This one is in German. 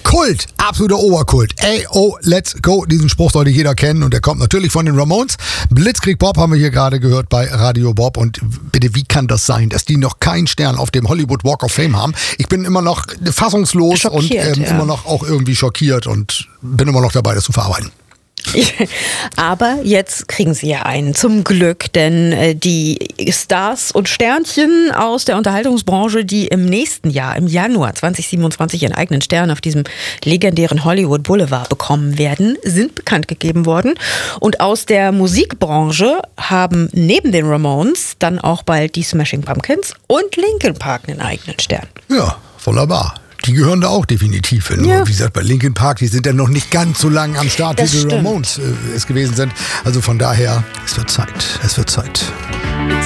Kult, absoluter Oberkult. AO, let's go. Diesen Spruch sollte jeder kennen und der kommt natürlich von den Ramones. Blitzkrieg Bob haben wir hier gerade gehört bei Radio Bob. Und bitte, wie kann das sein, dass die noch keinen Stern auf dem Hollywood Walk of Fame haben? Ich bin immer noch fassungslos schockiert, und immer noch auch irgendwie schockiert und bin immer noch dabei, das zu verarbeiten. Aber jetzt kriegen sie ja einen, zum Glück, denn die Stars und Sternchen aus der Unterhaltungsbranche, die im nächsten Jahr, im Januar 2027, ihren eigenen Stern auf diesem legendären Hollywood Boulevard bekommen werden, sind bekannt gegeben worden. Und aus der Musikbranche haben neben den Ramones dann auch bald die Smashing Pumpkins und Linkin Park einen eigenen Stern. Ja, wunderbar. Die gehören da auch definitiv hin. Ja. Wie gesagt, bei Linkin Park, die sind ja noch nicht ganz so lange am Start, wie die Ramones es gewesen sind. Also von daher, es wird Zeit.